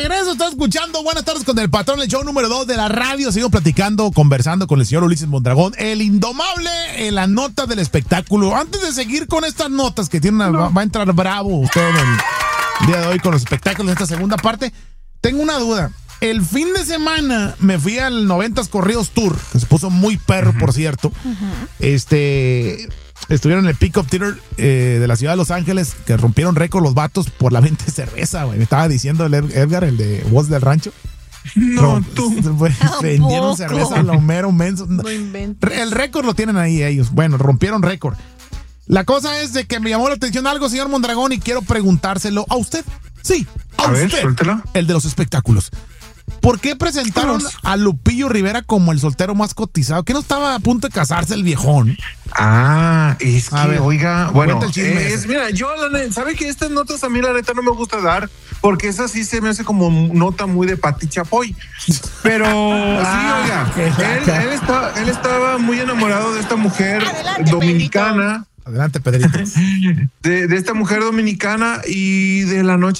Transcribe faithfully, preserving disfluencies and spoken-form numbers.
regreso, está escuchando Buenas tardes con el patrón, el show número dos de la radio. Sigo platicando, conversando con el señor Ulises Mondragón, el indomable en la nota del espectáculo. Antes de seguir con estas notas que tiene una, no. va, va a entrar bravo usted en el día de hoy con los espectáculos en esta segunda parte, tengo una duda. El fin de semana me fui al noventas Corridos Tour, que se puso muy perro, uh-huh. por cierto. Uh-huh. Este... Estuvieron en el Pickup Theater eh, de la ciudad de Los Ángeles, que rompieron récord los vatos por la venta de cerveza, güey. Me estaba diciendo el Edgar, el de Voz del Rancho. No, Rom- tú. Wey, vendieron cerveza a lo mero menso. No el récord lo tienen ahí ellos. Bueno, rompieron récord. La cosa es de que me llamó la atención algo, señor Mondragón, y quiero preguntárselo a usted. Sí, a, a usted. Ver, suéltela. El de los espectáculos. ¿Por qué presentaron a Lupillo Rivera como el soltero más cotizado? ¿Que no estaba a punto de casarse el viejón? Ah, es que, ver, oiga, bueno, eh, es, mira, yo, la neta, ¿sabe que estas notas a mí la neta no me gusta dar? Porque esa sí se me hace como nota muy de Pati Chapoy. Pero ah, sí, oiga, él, él, está, él estaba muy enamorado de esta mujer Adelante, dominicana. Pedrito. Adelante, Pedrito. De, de esta mujer dominicana y de la noche